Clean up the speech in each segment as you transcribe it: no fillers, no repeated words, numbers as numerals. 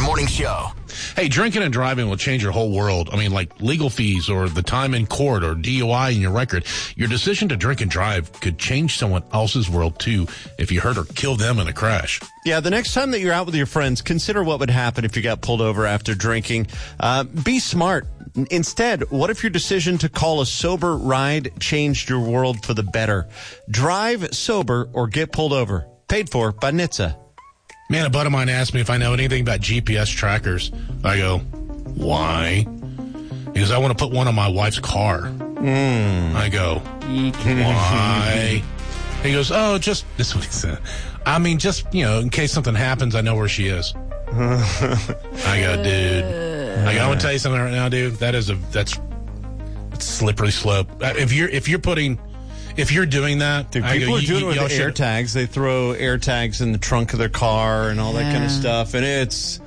Morning Show. Hey, drinking and driving will change your whole world. I mean, like legal fees or the time in court or DUI in your record. Your decision to drink and drive could change someone else's world, too, if you hurt or kill them in a crash. Yeah, the next time that you're out with your friends, consider what would happen if you got pulled over after drinking. Be smart. Instead, what if your decision to call a sober ride changed your world for the better? Drive sober or get pulled over. Paid for by NHTSA. Man, a buddy of mine asked me if I know anything about GPS trackers. I go, why? Because I want to put one on my wife's car. I go, why? He goes, oh, just, this is what he said. I mean, just, in case something happens, I know where she is. I go, dude. I want to tell you something right now, dude. That's a slippery slope. If you're doing that, dude, people are doing it with air tags. They throw air tags in the trunk of their car and all that kind of stuff, and it's.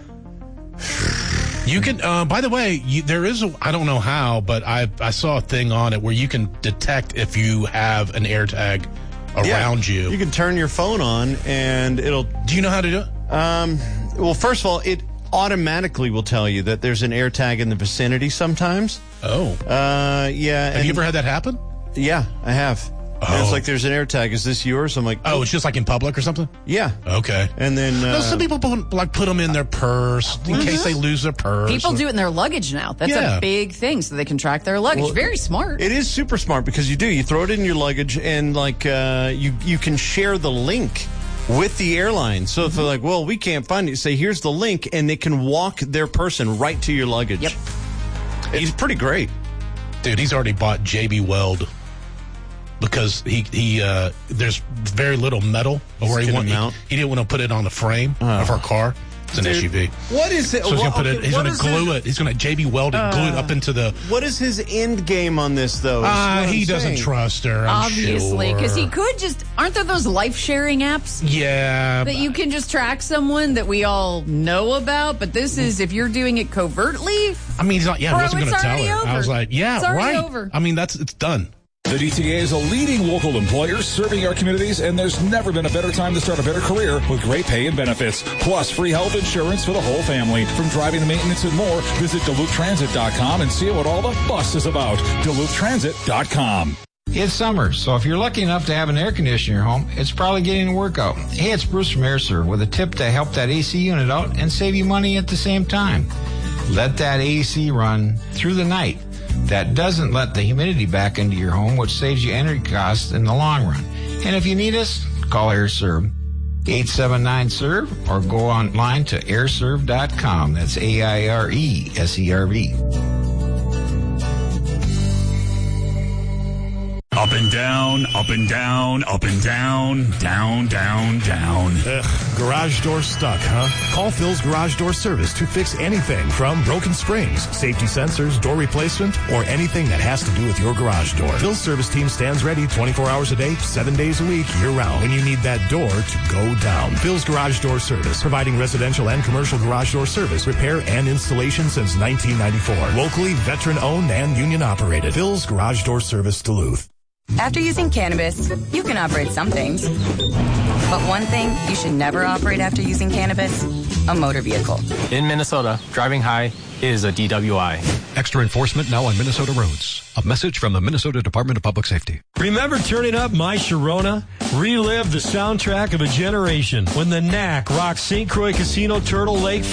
You can. By the way, there is. I don't know how, but I saw a thing on it where you can detect if you have an air tag around you. You can turn your phone on, and it'll. Do you know how to do it? Well, first of all, it automatically will tell you that there's an air tag in the vicinity sometimes. Oh. Yeah. Have you ever had that happen? Yeah, I have. And it's like, there's an air tag. Is this yours? I'm like, oh, it's just like in public or something? Yeah. Okay. And then some people put them in their purse in case they lose their purse. People do it in their luggage now. That's a big thing, so they can track their luggage. Well, very smart. It is super smart because you throw it in your luggage and you can share the link with the airline. So if they're like, well, we can't find it, say, here's the link, and they can walk their person right to your luggage. Yep. It's pretty great. Dude, he's already bought JB Weld because he there's very little metal where he didn't want to put it on the frame of our car. It's an SUV. What is it? So he's going to glue it. He's going to JB Weld it, glue it up into the. What is his end game on this, though? He doesn't trust her. Obviously, because he could just. Aren't there those life sharing apps? Yeah. That you can just track someone that we all know about, but this is if you're doing it covertly. I mean, he's not. Yeah, I wasn't going to tell her. Over. I was like, yeah, it's right. Over. I mean, it's done. The DTA is a leading local employer serving our communities, and there's never been a better time to start a better career with great pay and benefits, plus free health insurance for the whole family. From driving to maintenance and more, visit DuluthTransit.com and see what all the fuss is about. DuluthTransit.com. It's summer, so if you're lucky enough to have an air conditioner in your home, it's probably getting a workout. Hey, it's Bruce from AirServe with a tip to help that AC unit out and save you money at the same time. Let that AC run through the night. That doesn't let the humidity back into your home, which saves you energy costs in the long run. And if you need us, call AirServe, 879-SERVE, or go online to airserve.com. That's AIRESERV. Up and down, up and down, up and down, down, down, down. Garage door stuck, huh? Call Phil's Garage Door Service to fix anything from broken springs, safety sensors, door replacement, or anything that has to do with your garage door. Phil's service team stands ready 24 hours a day, 7 days a week, year-round, when you need that door to go down. Phil's Garage Door Service, providing residential and commercial garage door service, repair, and installation since 1994. Locally, veteran-owned and union-operated. Phil's Garage Door Service, Duluth. After using cannabis, you can operate some things. But one thing you should never operate after using cannabis, a motor vehicle. In Minnesota, driving high is a DWI. Extra enforcement now on Minnesota roads. A message from the Minnesota Department of Public Safety. Remember turning up My Sharona? Relive the soundtrack of a generation when the Knack rocked St. Croix Casino, Turtle Lake,